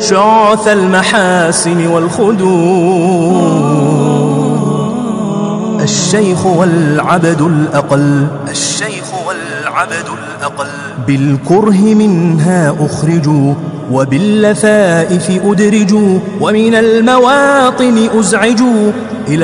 شعث المحاسن والخدود. الشيخ والعبد الأقل بالكره منها أخرجوا، وباللفائف أدرجوا، ومن المواطن أزعجوا.